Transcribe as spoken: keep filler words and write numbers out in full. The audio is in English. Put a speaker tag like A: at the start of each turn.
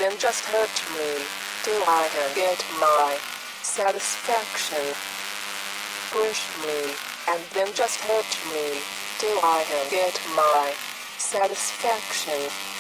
A: then just hurt me till I can get my satisfaction. Push me, and then just hurt me till I can get my satisfaction.